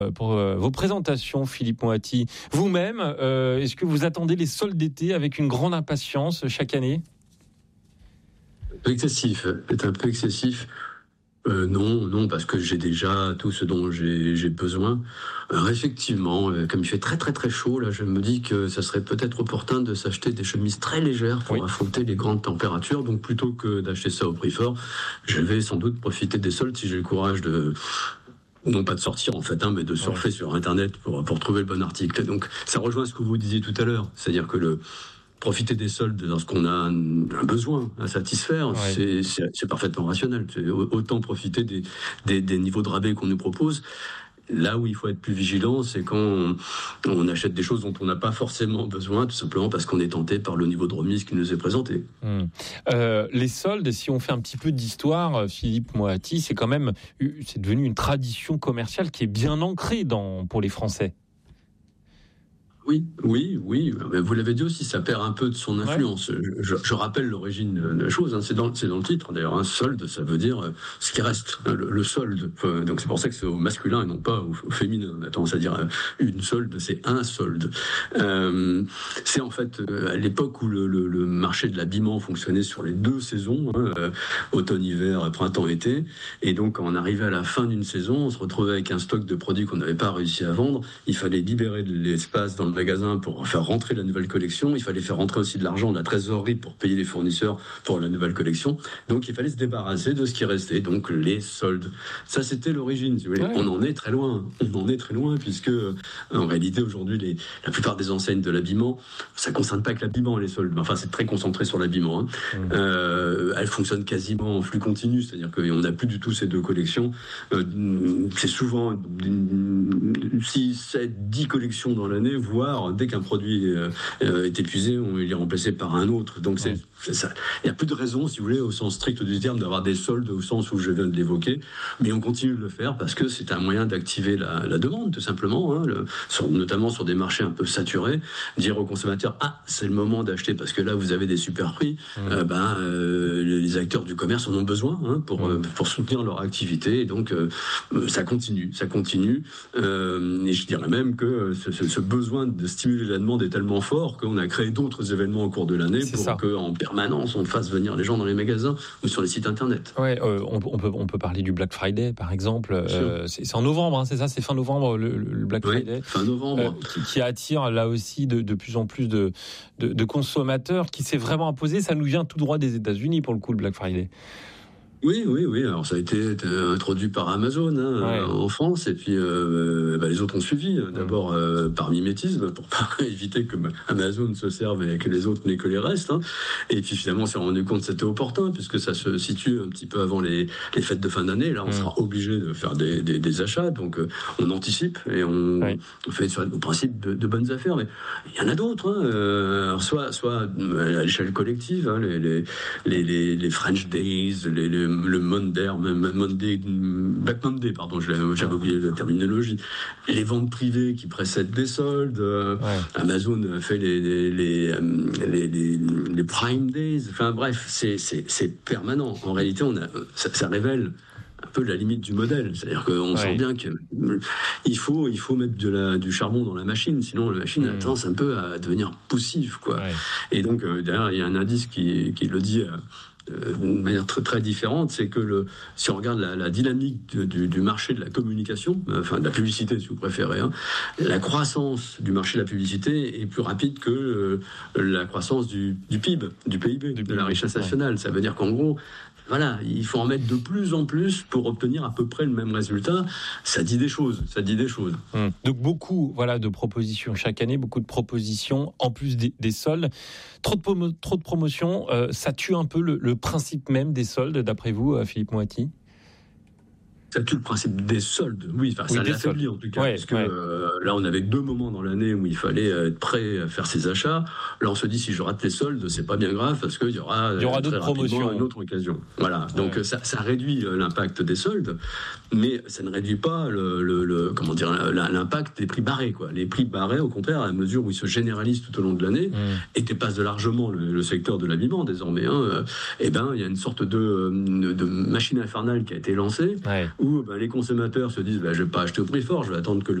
pour vos présentations, Philippe Moati. Vous-même, est-ce que vous attendez les soldes d'été avec une grande impatience chaque année ? C'est un peu excessif. Non, parce que j'ai déjà tout ce dont j'ai besoin. Effectivement, comme il fait très très très chaud, là, je me dis que ça serait peut-être opportun de s'acheter des chemises très légères pour affronter les grandes températures. Donc plutôt que d'acheter ça au prix fort, je vais sans doute profiter des soldes si j'ai le courage de... Non pas de sortir en fait, mais de surfer sur Internet pour trouver le bon article. Donc ça rejoint ce que vous disiez tout à l'heure, c'est-à-dire que profiter des soldes lorsqu'on a un besoin à satisfaire, c'est parfaitement rationnel. C'est autant profiter des niveaux de rabais qu'on nous propose. Là où il faut être plus vigilant, c'est quand on achète des choses dont on n'a pas forcément besoin, tout simplement parce qu'on est tenté par le niveau de remise qui nous est présenté. Les soldes, si on fait un petit peu d'histoire, Philippe Moati, c'est devenu une tradition commerciale qui est bien ancrée pour les Français. Oui. Mais vous l'avez dit aussi, ça perd un peu de son influence. Je rappelle l'origine de la chose. C'est dans le titre. D'ailleurs, un solde, ça veut dire ce qui reste, le solde. Donc c'est pour ça que c'est au masculin et non pas au féminin. On a tendance à dire une solde, c'est un solde. C'est en fait à l'époque où le marché de l'habillement fonctionnait sur les 2 saisons, automne-hiver, printemps-été. Et donc quand on arrivait à la fin d'une saison, on se retrouvait avec un stock de produits qu'on n'avait pas réussi à vendre. Il fallait libérer de l'espace dans le magasin pour faire rentrer la nouvelle collection. Il fallait faire rentrer aussi de l'argent, de la trésorerie pour payer les fournisseurs pour la nouvelle collection. Donc il fallait se débarrasser de ce qui restait, donc les soldes. Ça, c'était l'origine, si vous voulez. On en est très loin. Puisque en réalité aujourd'hui la plupart des enseignes de l'habillement, ça concerne pas que l'habillement, les soldes. Enfin, c'est très concentré sur l'habillement. Elles fonctionnent quasiment en flux continu, c'est-à-dire qu'on n'a plus du tout ces 2 collections. C'est souvent 6, 7, 10 collections dans l'année, voire dès qu'un produit est épuisé, il est remplacé par un autre. Donc ça. Il n'y a plus de raison, si vous voulez, au sens strict du terme, d'avoir des soldes au sens où je viens de l'évoquer. Mais on continue de le faire parce que c'est un moyen d'activer la demande, tout simplement, notamment sur des marchés un peu saturés. Dire aux consommateurs, c'est le moment d'acheter parce que là, vous avez des super prix. Les acteurs du commerce en ont besoin pour soutenir leur activité. Et donc, ça continue. Et je dirais même que ce besoin de stimuler la demande est tellement fort qu'on a créé d'autres événements au cours de l'année pour qu'en permanence on fasse venir les gens dans les magasins ou sur les sites internet. On peut parler du Black Friday par exemple. C'est en novembre, c'est ça, c'est fin novembre le Black Friday. Fin novembre. Qui attire là aussi de plus en plus de consommateurs, qui s'est vraiment imposé. Ça nous vient tout droit des États-Unis pour le coup, le Black Friday. Oui. Alors ça a été introduit par Amazon en France, et puis les autres ont suivi. D'abord par mimétisme, pour pas éviter que Amazon se serve et que les autres n'aient que les restes. Et puis finalement, on s'est rendu compte que c'était opportun, puisque ça se situe un petit peu avant les fêtes de fin d'année. Là, on sera obligé de faire des achats, donc on anticipe et on fait au principe de bonnes affaires. Mais il y en a d'autres. Soit à l'échelle collective, les French Days, le Black Monday, pardon, j'avais oublié la terminologie. Les ventes privées qui précèdent des soldes. Amazon fait les Prime Days. Enfin bref, c'est permanent. En réalité, ça révèle un peu la limite du modèle. C'est-à-dire qu'on sent bien qu'il faut mettre du charbon dans la machine, sinon la machine a tendance un peu à devenir poussive, Et donc, derrière, il y a un indice qui le dit d'une manière très, très différente, c'est que si on regarde la dynamique du marché de la communication, enfin de la publicité si vous préférez, la croissance du marché de la publicité est plus rapide que la croissance du PIB, de la richesse nationale. Ça veut dire qu'en gros, il faut en mettre de plus en plus pour obtenir à peu près le même résultat. Ça dit des choses. Donc beaucoup de propositions chaque année, beaucoup de propositions en plus des soldes. Trop de promotions, ça tue un peu le principe même des soldes, d'après vous, Philippe Moati ? Ça tue le principe des soldes, ça l'affaiblit en tout cas, puisque là on avait 2 moments dans l'année où il fallait être prêt à faire ses achats. Là on se dit, si je rate les soldes, c'est pas bien grave parce qu'il y aura d'autres promotions, une autre occasion. Donc ça réduit l'impact des soldes, mais ça ne réduit pas l'impact des prix barrés, Les prix barrés, au contraire, à la mesure où ils se généralisent tout au long de l'année et dépassent largement le secteur de l'habillement désormais. Il y a une sorte de machine infernale qui a été lancée. où les consommateurs se disent je vais pas acheter au prix fort, je vais attendre que